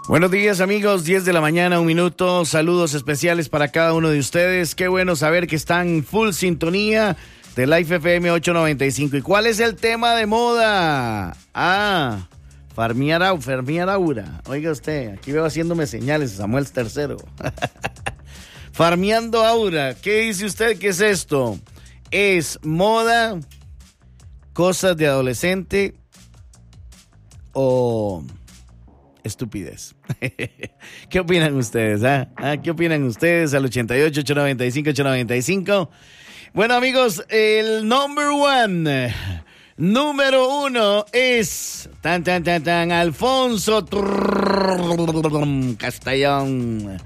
Buenos días amigos, 10 de la mañana, 1 minuto, saludos especiales para cada uno de ustedes, qué bueno saber que están full sintonía de Life FM 895. ¿Y cuál es el tema de moda? Farmear aura, oiga usted, aquí veo haciéndome señales, Samuel III. Farmeando aura, ¿qué dice usted que es esto? ¿Es moda, cosas de adolescente o estupidez? ¿Qué opinan ustedes? ¿Qué opinan ustedes al 88-895-895? Bueno amigos, el número uno es Alfonso Castellón.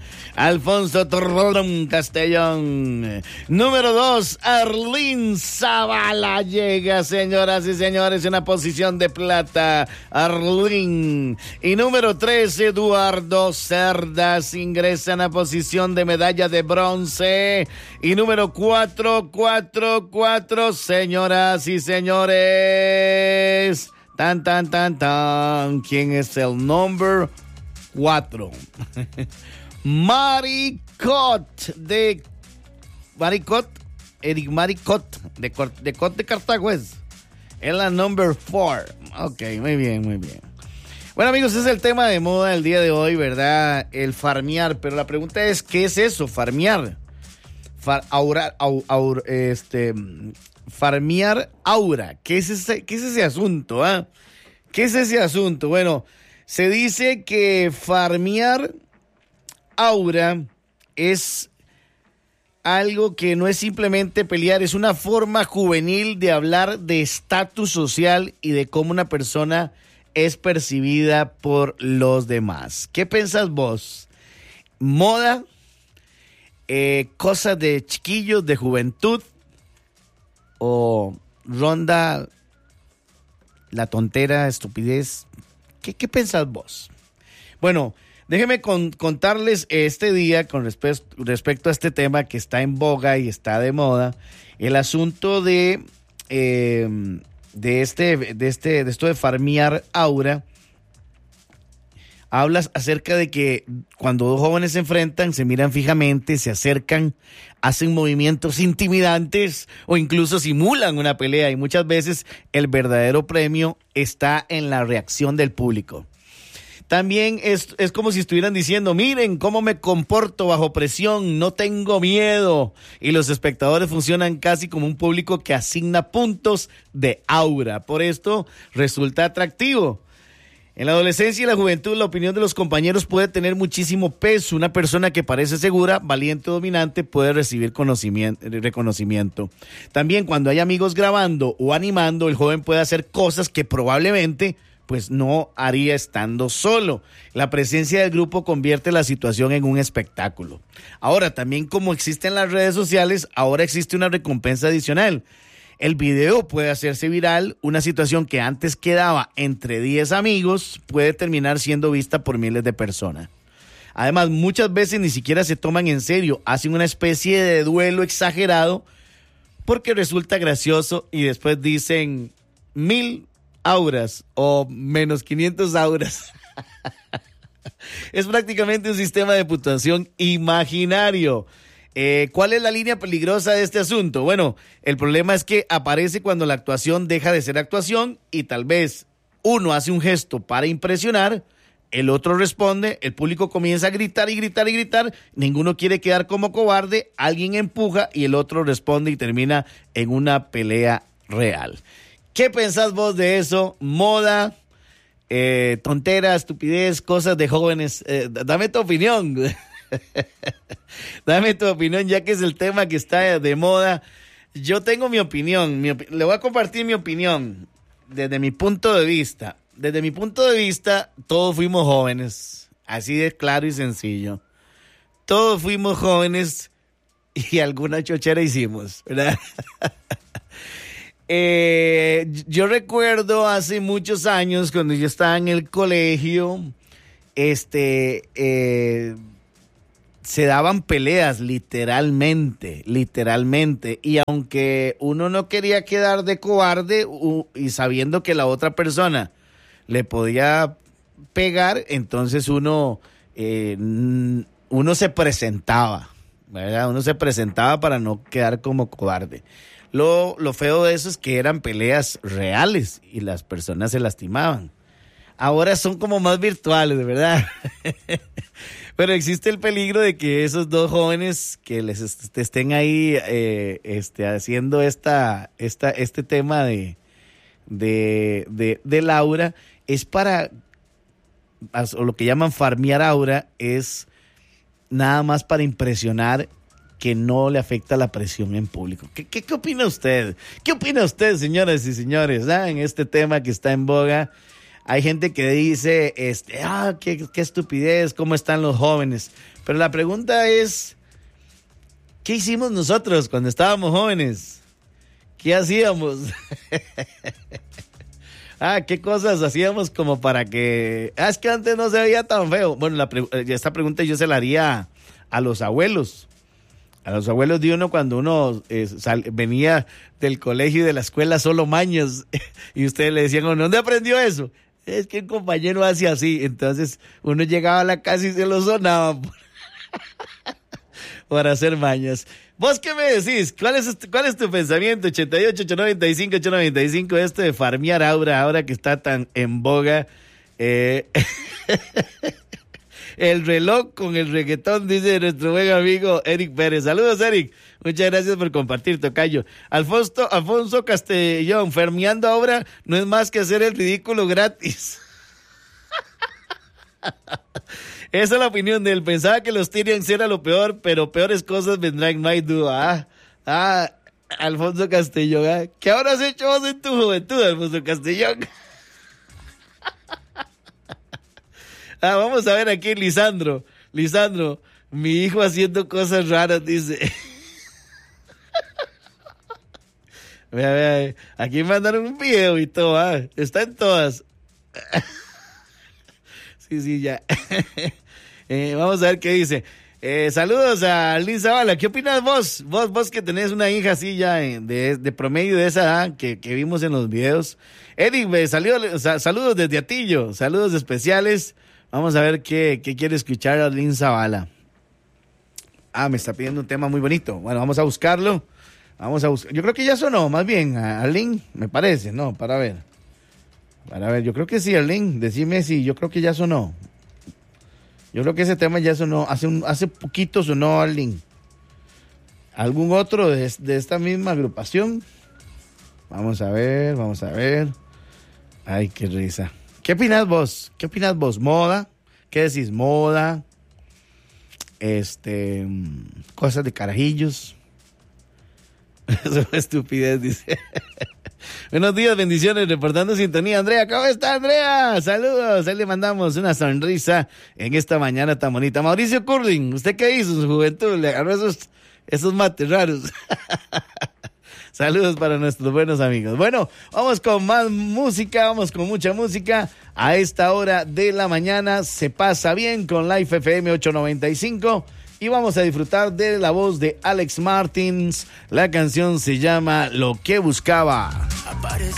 Número 2, Arlín Zavala llega, señoras y señores, en la posición de plata, Arlín. Y número 3, Eduardo Cerdas ingresa en la posición de medalla de bronce. Y número 4, señoras y señores, ¿quién es el número 4? Eric Maricot de Cartago es la number 4. Ok, muy bien. Bueno amigos, ese es el tema de moda del día de hoy, ¿verdad? El farmear, pero la pregunta es, ¿qué es eso? Farmear. Farmear aura. ¿Qué es ese asunto? ¿Qué es ese asunto? Bueno, se dice que farmear aura es algo que no es simplemente pelear, es una forma juvenil de hablar de estatus social y de cómo una persona es percibida por los demás. ¿Qué pensás vos? ¿Moda? ¿Cosas de chiquillos, de juventud? ¿O ronda la tontera, estupidez? ¿Qué pensás vos? Bueno, déjenme contarles este día con respecto a este tema que está en boga y está de moda, el asunto de esto de farmear aura. Hablas acerca de que cuando dos jóvenes se enfrentan, se miran fijamente, se acercan, hacen movimientos intimidantes o incluso simulan una pelea, y muchas veces el verdadero premio está en la reacción del público. También es como si estuvieran diciendo, miren cómo me comporto bajo presión, no tengo miedo. Y los espectadores funcionan casi como un público que asigna puntos de aura. Por esto resulta atractivo. En la adolescencia y la juventud, la opinión de los compañeros puede tener muchísimo peso. Una persona que parece segura, valiente o dominante puede recibir reconocimiento. También cuando hay amigos grabando o animando, el joven puede hacer cosas que probablemente pues no haría estando solo. La presencia del grupo convierte la situación en un espectáculo. Ahora, también como existen las redes sociales, ahora existe una recompensa adicional. El video puede hacerse viral, una situación que antes quedaba entre 10 amigos puede terminar siendo vista por miles de personas. Además, muchas veces ni siquiera se toman en serio, hacen una especie de duelo exagerado porque resulta gracioso y después dicen 1000 auras o menos 500 auras. Es prácticamente un sistema de puntuación imaginario. ¿Cuál es la línea peligrosa de este asunto? Bueno, el problema es que aparece cuando la actuación deja de ser actuación y tal vez uno hace un gesto para impresionar, el otro responde, el público comienza a gritar y gritar y gritar, ninguno quiere quedar como cobarde, alguien empuja y el otro responde y termina en una pelea real. ¿Qué pensás vos de eso? Moda, tontera, estupidez, cosas de jóvenes. Dame tu opinión. Dame tu opinión, ya que es el tema que está de moda. Yo tengo mi opinión. Le voy a compartir mi opinión desde mi punto de vista. Desde mi punto de vista, todos fuimos jóvenes. Así de claro y sencillo. Todos fuimos jóvenes y alguna chochera hicimos, ¿verdad? Yo recuerdo hace muchos años cuando yo estaba en el colegio, se daban peleas literalmente, y aunque uno no quería quedar de cobarde y sabiendo que la otra persona le podía pegar, entonces uno se presentaba, ¿verdad? Uno se presentaba para no quedar como cobarde. Lo feo de eso es que eran peleas reales y las personas se lastimaban. Ahora son como más virtuales, de verdad. Pero existe el peligro de que esos dos jóvenes que les estén ahí haciendo este tema de Laura es para, o lo que llaman farmear aura, es nada más para impresionar, que no le afecta la presión en público. ¿Qué opina usted? ¿Qué opina usted, señoras y señores, en este tema que está en boga? Hay gente que dice, qué estupidez, cómo están los jóvenes. Pero la pregunta es, ¿qué hicimos nosotros cuando estábamos jóvenes? ¿Qué hacíamos? ¿Qué cosas hacíamos como para que... es que antes no se veía tan feo. Bueno, esta pregunta yo se la haría a los abuelos. A los abuelos de uno cuando uno venía del colegio y de la escuela solo maños. Y ustedes le decían, ¿dónde aprendió eso? Es que el compañero hace así. Entonces uno llegaba a la casa y se lo sonaba para hacer mañas. ¿Vos qué me decís? ¿Cuál es tu pensamiento? 88, 895, 895, de farmear aura, ahora que está tan en boga. El reloj con el reggaetón, dice nuestro buen amigo Eric Pérez. Saludos, Eric. Muchas gracias por compartir, tocayo. Alfonso Castellón, farmeando ahora no es más que hacer el ridículo gratis. Esa es la opinión de él. Pensaba que los Tyrians era lo peor, pero peores cosas vendrán, no hay duda. Alfonso Castellón. ¿Qué habrás hecho vos en tu juventud, Alfonso Castellón? Vamos a ver aquí, Lisandro, mi hijo haciendo cosas raras, dice. Vea, aquí mandaron un video y todo, está en todas. Sí, ya. Vamos a ver qué dice. Saludos a Lynn Zavala. ¿Qué opinas vos? Vos que tenés una hija así ya de promedio de esa edad que vimos en los videos. Eric, saludos desde Atillo, saludos especiales. Vamos a ver qué quiere escuchar a Lynn Zavala. Me está pidiendo un tema muy bonito. Bueno, vamos a buscarlo. Yo creo que ya sonó, más bien, Arlene, me parece, ¿no? Para ver, yo creo que sí, Arlene, decime si, yo creo que ya sonó. Yo creo que ese tema ya sonó, hace poquito sonó, Arlene. ¿Algún otro de esta misma agrupación? Vamos a ver. Ay, qué risa. ¿Qué opinas vos? ¿Moda? ¿Qué decís? ¿Moda? Cosas de carajillos. Eso es estupidez, dice. Buenos días, bendiciones, reportando sintonía. Andrea, ¿cómo está, Andrea? Saludos, ahí le mandamos una sonrisa en esta mañana tan bonita. Mauricio Curling, ¿usted qué hizo en su juventud? Le agarró esos mates raros. Saludos para nuestros buenos amigos. Bueno, vamos con más música, vamos con mucha música. A esta hora de la mañana se pasa bien con Life FM 895. Y vamos a disfrutar de la voz de Alex Martins. La canción se llama Lo que buscaba.